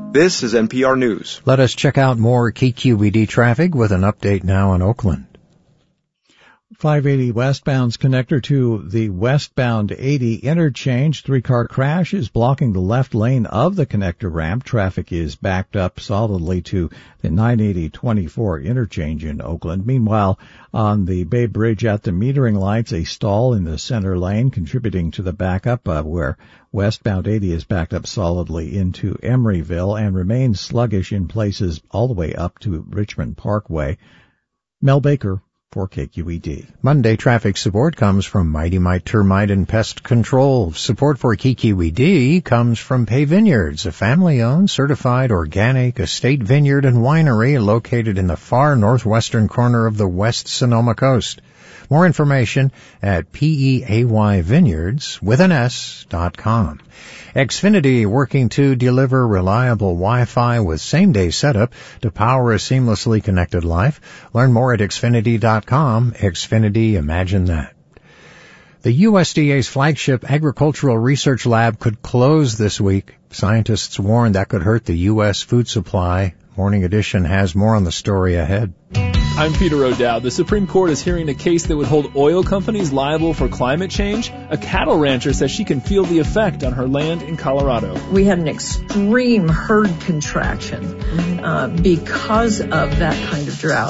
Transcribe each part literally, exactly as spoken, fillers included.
This is N P R News. Let us check out more K Q E D traffic with an update now in Oakland. five eighty westbound's connector to the westbound eighty interchange. Three-car crash is blocking the left lane of the connector ramp. Traffic is backed up solidly to the nine eighty twenty-four interchange in Oakland. Meanwhile, on the Bay Bridge at the metering lights, a stall in the center lane contributing to the backup uh, where westbound eighty is backed up solidly into Emeryville and remains sluggish in places all the way up to Richmond Parkway. Mel Baker for K Q E D. Monday traffic support comes from Mighty Mite Termite and Pest Control. Support for K Q E D comes from Pay Vineyards, a family-owned, certified, organic, estate vineyard and winery located in the far northwestern corner of the West Sonoma Coast. More information at P-E-A-Y Vineyards with an S dot com. Xfinity working to deliver reliable Wi-Fi with same-day setup to power a seamlessly connected life. Learn more at Xfinity dot com. Xfinity, imagine that. The U S D A's flagship agricultural research lab could close this week. Scientists warn that could hurt the U S food supply. Morning Edition has more on the story ahead. I'm Peter O'Dowd. The Supreme Court is hearing a case that would hold oil companies liable for climate change. A cattle rancher says she can feel the effect on her land in Colorado. We had an extreme herd contraction uh, because of that kind of drought.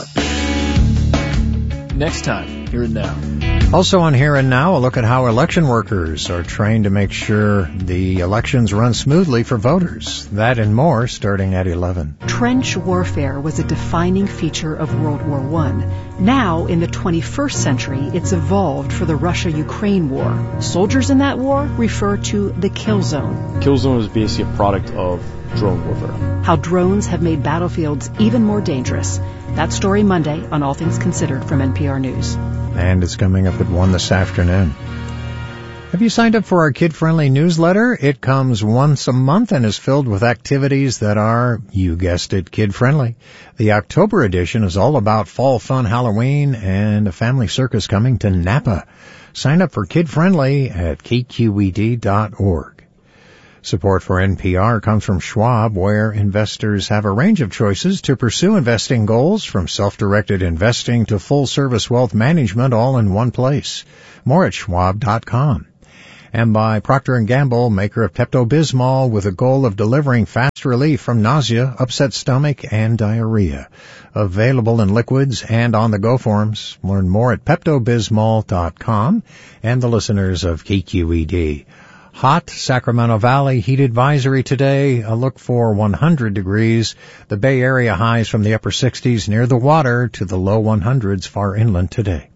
Next time, Here and Now. Also on Here and Now, a look at how election workers are trained to make sure the elections run smoothly for voters. That and more starting at eleven. Trench warfare was a defining feature of World War One. Now, in the twenty-first century, it's evolved for the Russia-Ukraine war. Soldiers in that war refer to the kill zone. Kill zone is basically a product of drone warfare. How drones have made battlefields even more dangerous. That story Monday on All Things Considered from N P R News. And it's coming up at one this afternoon. Have you signed up for our kid-friendly newsletter? It comes once a month and is filled with activities that are, you guessed it, kid-friendly. The October edition is all about fall fun, Halloween, and a family circus coming to Napa. Sign up for kid-friendly at K Q E D dot org. Support for N P R comes from Schwab, where investors have a range of choices to pursue investing goals, from self-directed investing to full-service wealth management, all in one place. More at schwab dot com. And by Procter and Gamble, maker of Pepto-Bismol, with a goal of delivering fast relief from nausea, upset stomach, and diarrhea. Available in liquids and on-the-go forms. Learn more at Pepto Bismol dot com. And the listeners of K Q E D. Hot Sacramento Valley heat advisory today. A look for one hundred degrees. The Bay Area highs from the upper sixties near the water to the low hundreds far inland today.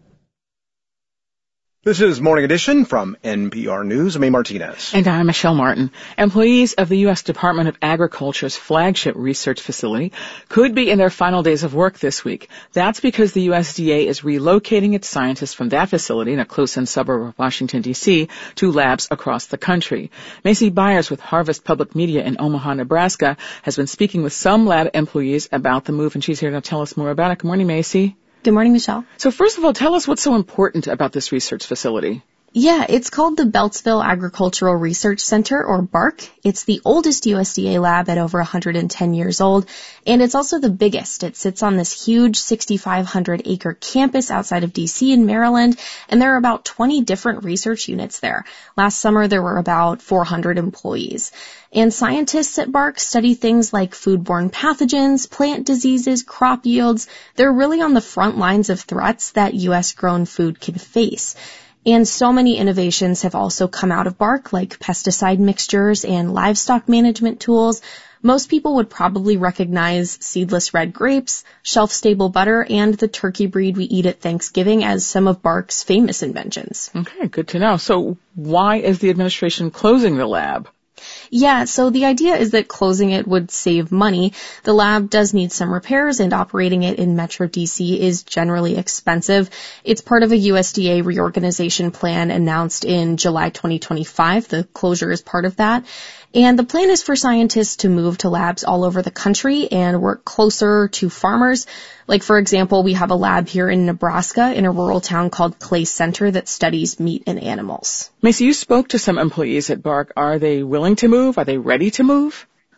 This is Morning Edition from N P R News. I'm A. Martinez. And I'm Michelle Martin. Employees of the U S Department of Agriculture's flagship research facility could be in their final days of work this week. That's because the U S D A is relocating its scientists from that facility in a close-in suburb of Washington, D C to labs across the country. Macy Byers with Harvest Public Media in Omaha, Nebraska has been speaking with some lab employees about the move, and she's here to tell us more about it. Good morning, Macy. Good morning, Michelle. So first of all, tell us what's so important about this research facility. Yeah, it's called the Beltsville Agricultural Research Center, or BARC. It's the oldest U S D A lab at over one hundred ten years old, and it's also the biggest. It sits on this huge sixty-five hundred acre campus outside of D C in Maryland, and there are about twenty different research units there. Last summer, there were about four hundred employees. And scientists at BARC study things like foodborne pathogens, plant diseases, crop yields. They're really on the front lines of threats that U S-grown food can face. And so many innovations have also come out of BARC, like pesticide mixtures and livestock management tools. Most people would probably recognize seedless red grapes, shelf-stable butter, and the turkey breed we eat at Thanksgiving as some of BARC's famous inventions. Okay, good to know. So why is the administration closing the lab? Yeah, so the idea is that closing it would save money. The lab does need some repairs, and operating it in Metro D C is generally expensive. It's part of a U S D A reorganization plan announced in July twenty twenty-five. The closure is part of that. And the plan is for scientists to move to labs all over the country and work closer to farmers. Like, for example, we have a lab here in Nebraska in a rural town called Clay Center that studies meat and animals. Macy, you spoke to some employees at BARC. Are they willing to move? Are they ready to move?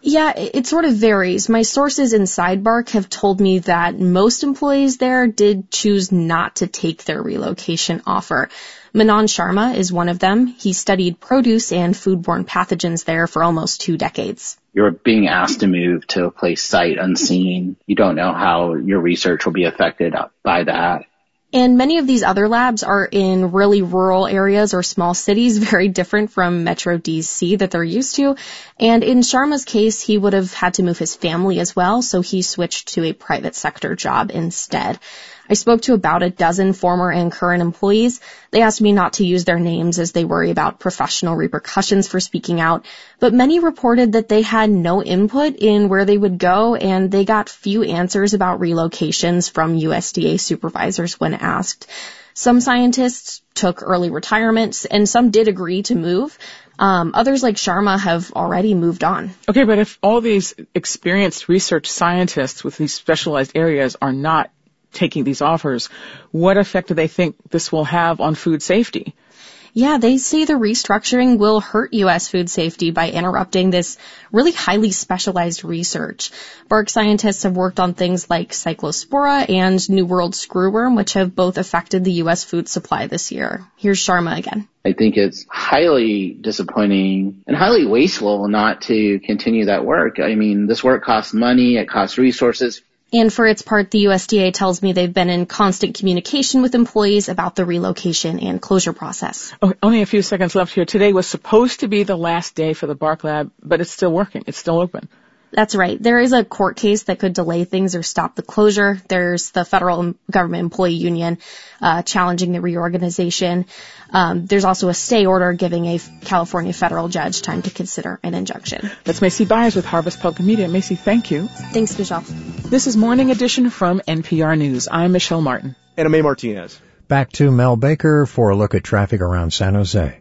Yeah, it sort of varies. My sources inside Bark have told me that most employees there did choose not to take their relocation offer. Manan Sharma is one of them. He studied produce and foodborne pathogens there for almost two decades. You're being asked to move to a place sight unseen. You don't know how your research will be affected by that. And many of these other labs are in really rural areas or small cities, very different from Metro D C that they're used to. And in Sharma's case, he would have had to move his family as well, so he switched to a private sector job instead. I spoke to about a dozen former and current employees. They asked me not to use their names as they worry about professional repercussions for speaking out, but many reported that they had no input in where they would go, and they got few answers about relocations from U S D A supervisors when asked. Some scientists took early retirements, and some did agree to move. Um, others like Sharma have already moved on. Okay, but if all these experienced research scientists with these specialized areas are not taking these offers, what effect do they think this will have on food safety? Yeah, they say the restructuring will hurt U S food safety by interrupting this really highly specialized research. Bark scientists have worked on things like Cyclospora and New World screwworm, which have both affected the U S food supply this year. Here's Sharma again. I think it's highly disappointing and highly wasteful not to continue that work. I mean, this work costs money, it costs resources. And for its part, the U S D A tells me they've been in constant communication with employees about the relocation and closure process. Oh, only a few seconds left here. Today was supposed to be the last day for the Bark Lab, but it's still working. It's still open. That's right. There is a court case that could delay things or stop the closure. There's the federal government employee union uh, challenging the reorganization. Um, there's also a stay order giving a California federal judge time to consider an injunction. That's Macy Byers with Harvest Public Media. Macy, thank you. Thanks, Michelle. This is Morning Edition from N P R News. I'm Michelle Martin. And I'm May Martinez. Back to Mel Baker for a look at traffic around San Jose,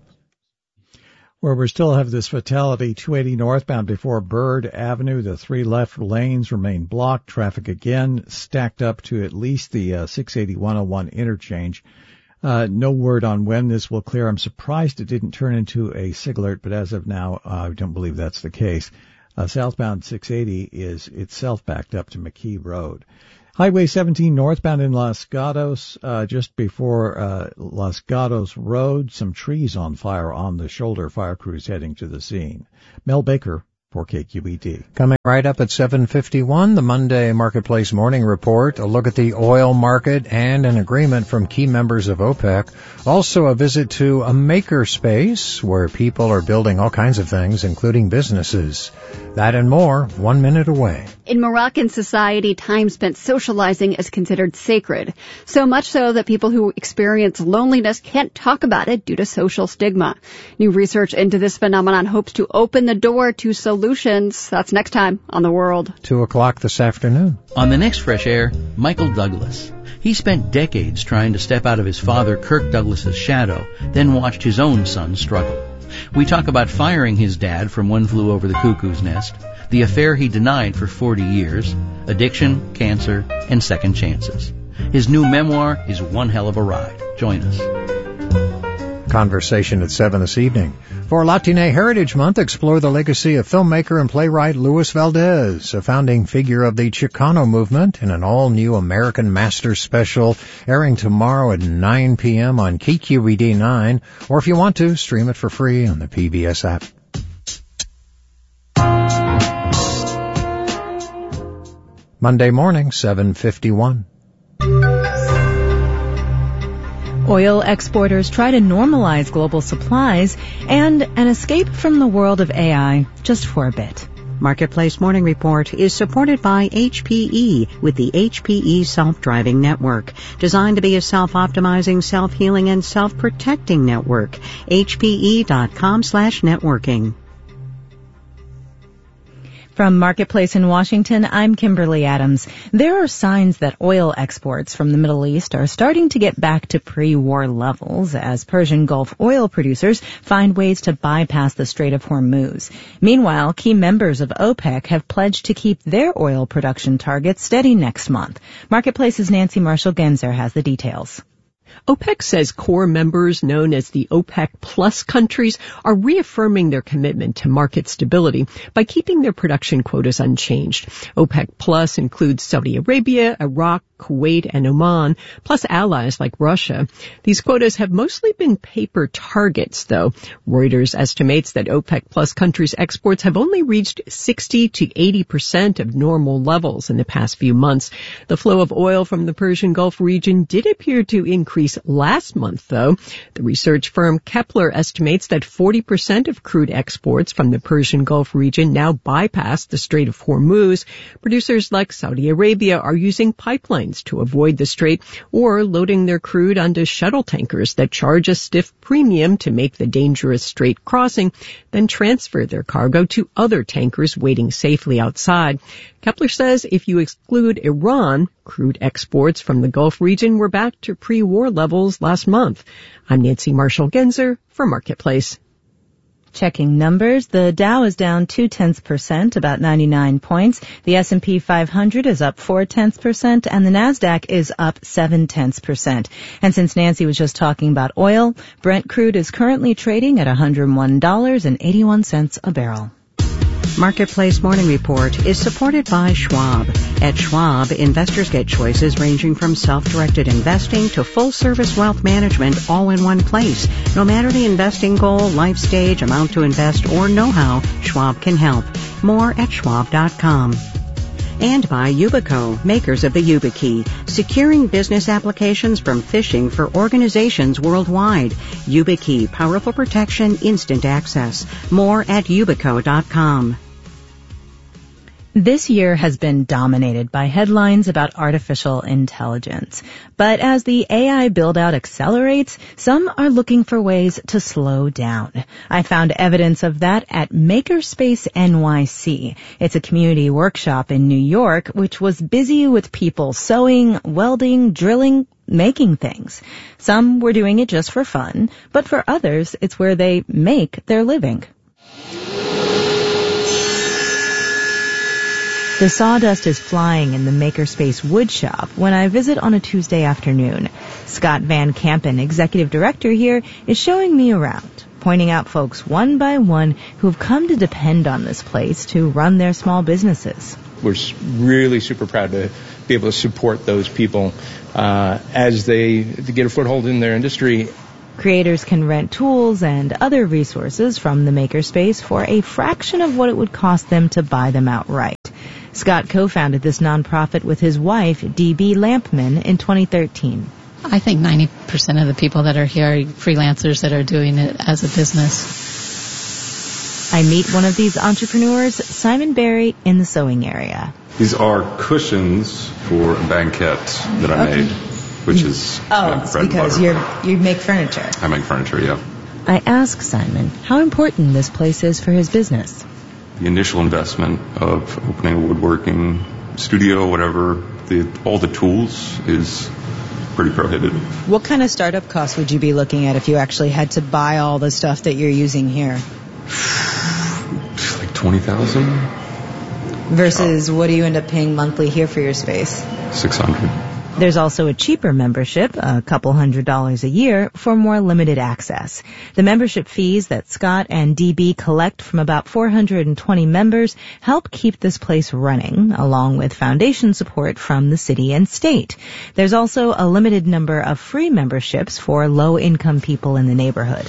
where we still have this fatality, two eighty northbound before Byrd Avenue. The three left lanes remain blocked. Traffic again stacked up to at least the uh, six eighty one oh one interchange. Uh, no word on when this will clear. I'm surprised it didn't turn into a SIG alert, but as of now, uh, I don't believe that's the case. Uh, southbound six eighty is itself backed up to McKee Road. Highway seventeen northbound in Los Gatos, uh, just before uh, Los Gatos Road, some trees on fire on the shoulder. Fire crews heading to the scene. Mel Baker for K Q E D. Coming right up at seven fifty-one, the Monday Marketplace Morning Report, a look at the oil market and an agreement from key members of OPEC. Also a visit to a maker space where people are building all kinds of things, including businesses. That and more, one minute away. In Moroccan society, time spent socializing is considered sacred. So much so that people who experience loneliness can't talk about it due to social stigma. New research into this phenomenon hopes to open the door to solutions. That's next time on The World. Two o'clock this afternoon. On the next Fresh Air, Michael Douglas. He spent decades trying to step out of his father Kirk Douglas's shadow, then watched his own son struggle. We talk about firing his dad from One Flew Over the Cuckoo's Nest, the affair he denied for forty years, addiction, cancer, and second chances. His new memoir is one hell of a ride. Join us. Conversation at seven this evening. For Latina Heritage Month, explore the legacy of filmmaker and playwright Luis Valdez, a founding figure of the Chicano movement, in an all-new American Masters special airing tomorrow at nine p.m. on K Q E D nine, or if you want to, stream it for free on the P B S app. Monday morning, seven fifty-one. Oil exporters try to normalize global supplies and an escape from the world of A I just for a bit. Marketplace Morning Report is supported by H P E with the H P E Self-Driving Network, designed to be a self-optimizing, self-healing, and self-protecting network. H P E dot com slash networking. From Marketplace in Washington, I'm Kimberly Adams. There are signs that oil exports from the Middle East are starting to get back to pre-war levels as Persian Gulf oil producers find ways to bypass the Strait of Hormuz. Meanwhile, key members of OPEC have pledged to keep their oil production targets steady next month. Marketplace's Nancy Marshall-Genzer has the details. OPEC says core members known as the OPEC Plus countries are reaffirming their commitment to market stability by keeping their production quotas unchanged. OPEC Plus includes Saudi Arabia, Iraq, Kuwait, and Oman, plus allies like Russia. These quotas have mostly been paper targets, though. Reuters estimates that OPEC Plus countries' exports have only reached sixty to eighty percent of normal levels in the past few months. The flow of oil from the Persian Gulf region did appear to increase last month, though. The research firm Kepler estimates that forty percent of crude exports from the Persian Gulf region now bypass the Strait of Hormuz. Producers like Saudi Arabia are using pipelines to avoid the strait or loading their crude onto shuttle tankers that charge a stiff premium to make the dangerous strait crossing, then transfer their cargo to other tankers waiting safely outside. Kepler says if you exclude Iran, crude exports from the Gulf region were back to pre-war levels last month. I'm Nancy Marshall-Genzer for Marketplace. Checking numbers, the Dow is down two tenths percent, about ninety-nine points. The S and P five hundred is up four tenths percent, and the Nasdaq is up seven tenths percent. And since Nancy was just talking about oil, Brent crude is currently trading at one hundred one dollars and eighty-one cents a barrel. Marketplace Morning Report is supported by Schwab. At Schwab, investors get choices ranging from self-directed investing to full-service wealth management all in one place. No matter the investing goal, life stage, amount to invest, or know-how, Schwab can help. More at schwab dot com. And by Yubico, makers of the YubiKey, securing business applications from phishing for organizations worldwide. YubiKey, powerful protection, instant access. More at yubico dot com. This year has been dominated by headlines about artificial intelligence. But as the A I build-out accelerates, some are looking for ways to slow down. I found evidence of that at Makerspace N Y C. It's a community workshop in New York, which was busy with people sewing, welding, drilling, making things. Some were doing it just for fun, but for others, it's where they make their living. The sawdust is flying in the Makerspace wood shop when I visit on a Tuesday afternoon. Scott Van Kampen, executive director here, is showing me around, pointing out folks one by one who've come to depend on this place to run their small businesses. We're really super proud to be able to support those people uh, as they get a foothold in their industry. Creators can rent tools and other resources from the Makerspace for a fraction of what it would cost them to buy them outright. Scott co-founded this nonprofit with his wife, D B Lampman, in twenty thirteen. I think ninety percent of the people that are here are freelancers that are doing it as a business. I meet one of these entrepreneurs, Simon Berry, in the sewing area. These are cushions for a banquette that I okay. made, which is oh, it's because you're, you make furniture. I make furniture, yeah. I ask Simon how important this place is for his business. The initial investment of opening a woodworking studio, whatever, the, all the tools is pretty prohibitive. What kind of startup costs would you be looking at if you actually had to buy all the stuff that you're using here? Like twenty thousand dollars. Versus uh, what do you end up paying monthly here for your space? six hundred dollars. There's also a cheaper membership, a couple hundred dollars a year, for more limited access. The membership fees that Scott and D B collect from about four hundred twenty members help keep this place running, along with foundation support from the city and state. There's also a limited number of free memberships for low-income people in the neighborhood.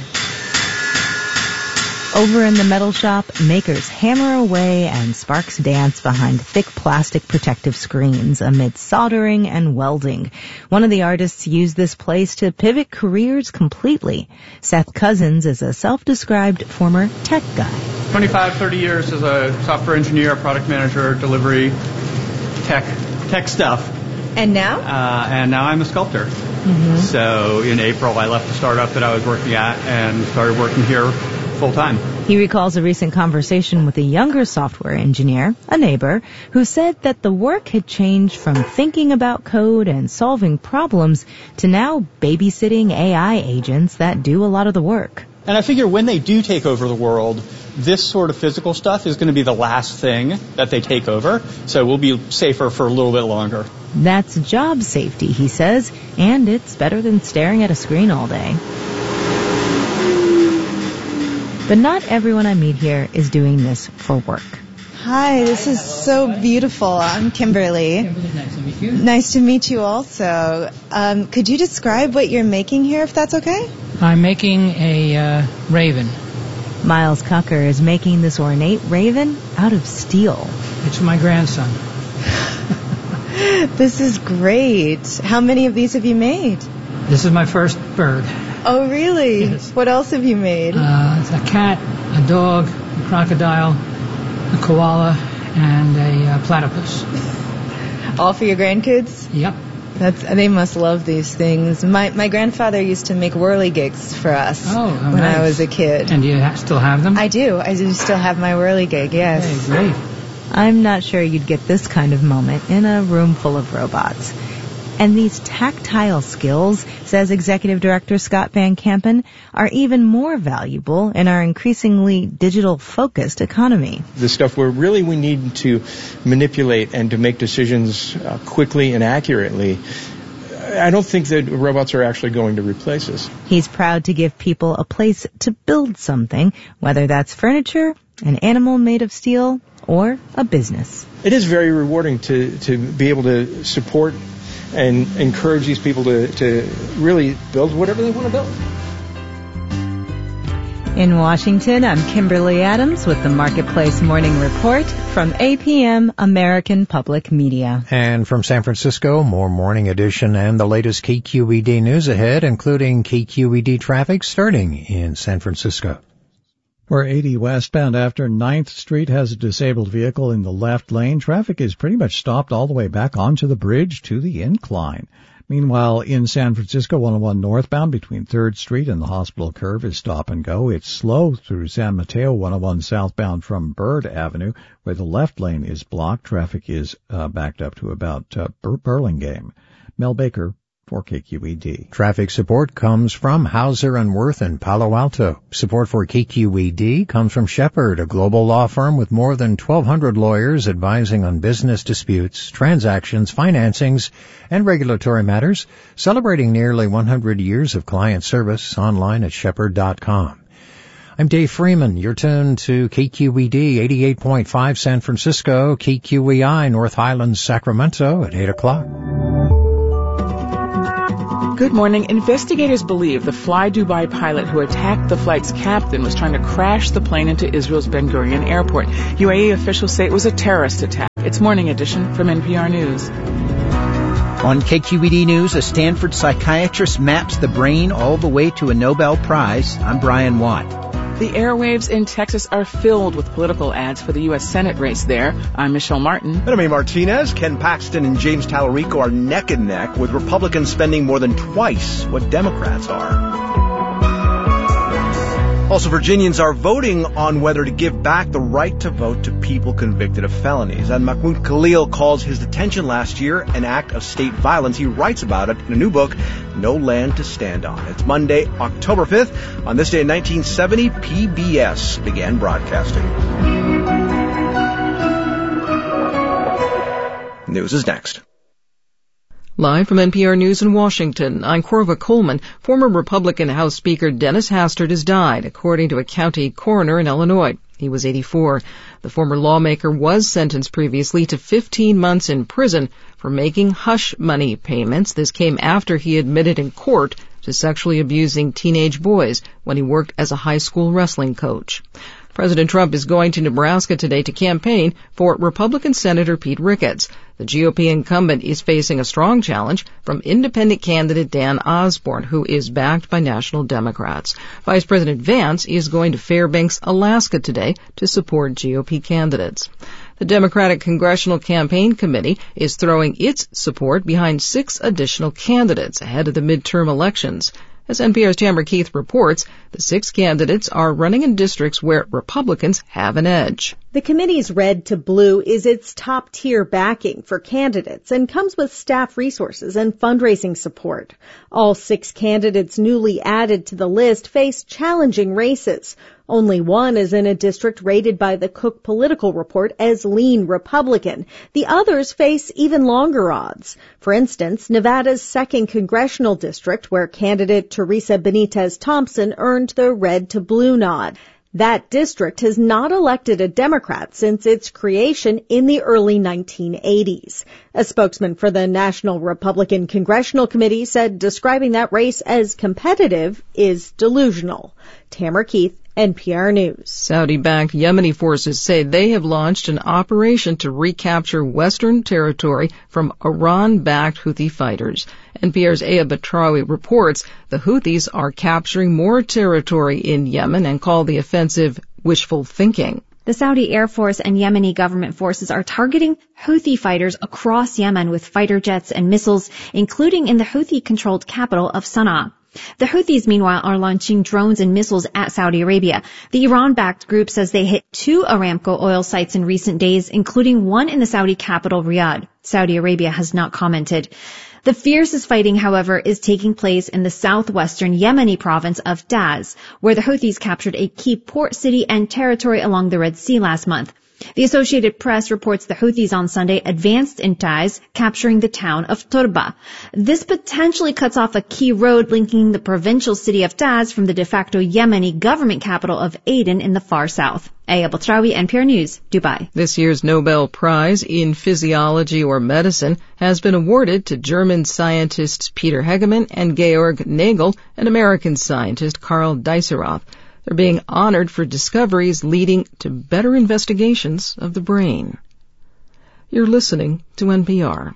Over in the metal shop, makers hammer away and sparks dance behind thick plastic protective screens amid soldering and welding. One of the artists used this place to pivot careers completely. Seth Cousins is a self-described former tech guy. twenty-five, thirty years as a software engineer, product manager, delivery, tech, tech stuff. And now? Uh, and now I'm a sculptor. Mm-hmm. So in April, I left the startup that I was working at and started working here full-time. He recalls a recent conversation with a younger software engineer, a neighbor, who said that the work had changed from thinking about code and solving problems to now babysitting A I agents that do a lot of the work. And I figure when they do take over the world, this sort of physical stuff is going to be the last thing that they take over, so we'll be safer for a little bit longer. That's job safety, he says, and it's better than staring at a screen all day. But not everyone I meet here is doing this for work. Hi, this is so beautiful. I'm Kimberly. Kimberly, nice to meet you. Nice to meet you also. Um, could you describe what you're making here, if that's okay? I'm making a uh, raven. Miles Cucker is making this ornate raven out of steel. It's for my grandson. This is great. How many of these have you made? This is my first bird. Oh, really? Yes. What else have you made? Uh, it's a cat, a dog, a crocodile, a koala, and a uh, platypus. All for your grandkids? Yep. That's, they must love these things. My my grandfather used to make whirligigs for us oh, oh, when nice. I was a kid. And do you ha- still have them? I do. I do still have my whirligig, yes. Hey, great. I'm not sure you'd get this kind of moment in a room full of robots. And these tactile skills, says Executive Director Scott Van Kampen, are even more valuable in our increasingly digital-focused economy. The stuff where really we need to manipulate and to make decisions uh, quickly and accurately, I don't think that robots are actually going to replace us. He's proud to give people a place to build something, whether that's furniture, an animal made of steel, or a business. It is very rewarding to, to be able to support and encourage these people to, to really build whatever they want to build. In Washington, I'm Kimberly Adams with the Marketplace Morning Report from A P M American Public Media. And from San Francisco, more Morning Edition and the latest K Q E D news ahead, including K Q E D traffic starting in San Francisco. Where eighty westbound after ninth Street has a disabled vehicle in the left lane, traffic is pretty much stopped all the way back onto the bridge to the incline. Meanwhile, in San Francisco, one oh one northbound between third Street and the Hospital Curve is stop and go. It's slow through San Mateo, one oh one southbound from Byrd Avenue, where the left lane is blocked. Traffic is uh, backed up to about uh, Bur- Burlingame. Mel Baker for K Q E D. Traffic support comes from Hauser and Wirth in Palo Alto. Support for K Q E D comes from Shepherd, a global law firm with more than twelve hundred lawyers advising on business disputes, transactions, financings, and regulatory matters, celebrating nearly one hundred years of client service online at shepherd dot com. I'm Dave Freeman. You're tuned to K Q E D eighty-eight point five San Francisco, K Q E I North Highlands, Sacramento at eight o'clock. Good morning. Investigators believe the Fly Dubai pilot who attacked the flight's captain was trying to crash the plane into Israel's Ben Gurion airport. U A E officials say it was a terrorist attack. It's Morning Edition from N P R News. On K Q E D News, a Stanford psychiatrist maps the brain all the way to a Nobel Prize. I'm Brian Watt. The airwaves in Texas are filled with political ads for the U S Senate race there. I'm Michelle Martin. And I'm Amy Martinez. Ken Paxton and James Tallarico are neck and neck, with Republicans spending more than twice what Democrats are. Also, Virginians are voting on whether to give back the right to vote to people convicted of felonies. And Mahmoud Khalil calls his detention last year an act of state violence. He writes about it in a new book, No Land to Stand On. It's Monday, October fifth. On this day in nineteen seventy, P B S began broadcasting. News is next. Live from N P R News in Washington, I'm Corva Coleman. Former Republican House Speaker Dennis Hastert has died, according to a county coroner in Illinois. He was eighty-four. The former lawmaker was sentenced previously to fifteen months in prison for making hush money payments. This came after he admitted in court to sexually abusing teenage boys when he worked as a high school wrestling coach. President Trump is going to Nebraska today to campaign for Republican Senator Pete Ricketts. The G O P incumbent is facing a strong challenge from independent candidate Dan Osborne, who is backed by national Democrats. Vice President Vance is going to Fairbanks, Alaska today to support G O P candidates. The Democratic Congressional Campaign Committee is throwing its support behind six additional candidates ahead of the midterm elections. As N P R's Tamara Keith reports, the six candidates are running in districts where Republicans have an edge. The committee's Red to Blue is its top-tier backing for candidates and comes with staff resources and fundraising support. All six candidates newly added to the list face challenging races. Only one is in a district rated by the Cook Political Report as lean Republican. The others face even longer odds. For instance, Nevada's second congressional district, where candidate Teresa Benitez Thompson earned the Red to Blue nod. That district has not elected a Democrat since its creation in the early nineteen eighties. A spokesman for the National Republican Congressional Committee said describing that race as competitive is delusional. Tamara Keith, N P R News. Saudi-backed Yemeni forces say they have launched an operation to recapture Western territory from Iran-backed Houthi fighters. N P R's Aya Batrawi reports the Houthis are capturing more territory in Yemen and call the offensive wishful thinking. The Saudi Air Force and Yemeni government forces are targeting Houthi fighters across Yemen with fighter jets and missiles, including in the Houthi-controlled capital of Sana'a. The Houthis, meanwhile, are launching drones and missiles at Saudi Arabia. The Iran-backed group says they hit two Aramco oil sites in recent days, including one in the Saudi capital, Riyadh. Saudi Arabia has not commented. The fiercest fighting, however, is taking place in the southwestern Yemeni province of Taiz, where the Houthis captured a key port city and territory along the Red Sea last month. The Associated Press reports the Houthis on Sunday advanced in Taiz, capturing the town of Turba. This potentially cuts off a key road linking the provincial city of Taiz from the de facto Yemeni government capital of Aden in the far south. Aya Batrawi, N P R News, Dubai. This year's Nobel Prize in Physiology or Medicine has been awarded to German scientists Peter Hegemann and Georg Nagel and American scientist Karl Deisseroth. They're being honored for discoveries leading to better investigations of the brain. You're listening to N P R.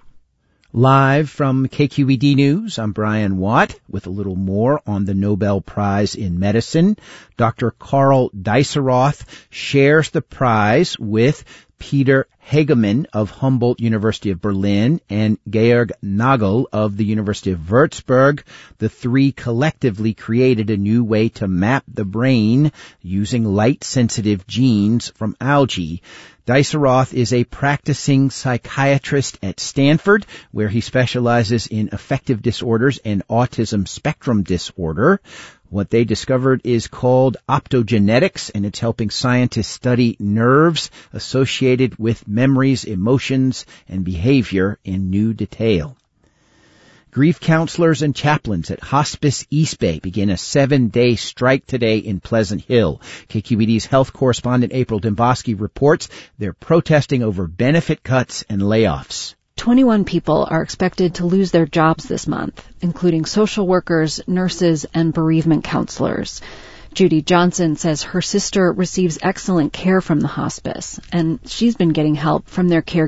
Live from K Q E D News, I'm Brian Watt with a little more on the Nobel Prize in Medicine. Doctor Karl Deisseroth shares the prize with Peter Hegemann of Humboldt University of Berlin and Georg Nagel of the University of Würzburg. The three collectively created a new way to map the brain using light-sensitive genes from algae. Deisseroth is a practicing psychiatrist at Stanford, where he specializes in affective disorders and autism spectrum disorder. What they discovered is called optogenetics, and it's helping scientists study nerves associated with memories, emotions, and behavior in new detail. Grief counselors and chaplains at Hospice East Bay begin a seven-day strike today in Pleasant Hill. K Q E D's health correspondent April Dembosky reports they're protesting over benefit cuts and layoffs. twenty-one people are expected to lose their jobs this month, including social workers, nurses, and bereavement counselors. Judy Johnson says her sister receives excellent care from the hospice, and she's been getting help from their care